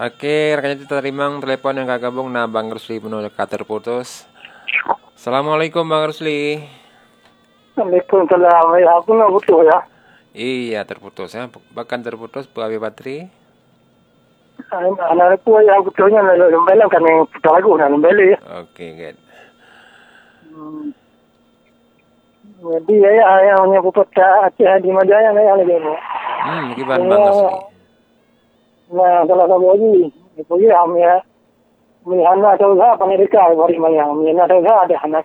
Oke, rekan kita terima telepon yang gabung na Bang Rusli penuh terputus. Assalamualaikum Bang Rusli. Waalaikumsalam. Ya, aku nak butuh ya. Iya terputus ya, bahkan terputus Bawi Patri. Anak aku yang butuhnya lembalan kan yang putar lagu nak lembali. Oke, good. Jadi ya yang punya puput Aceh di Madaya yang lagi ni. Gimana Bang Rusli? Nah, kalau kamu pergi am ya. Mihana tahu tak Amerika bari mayang. Mihana tahu tak ada anak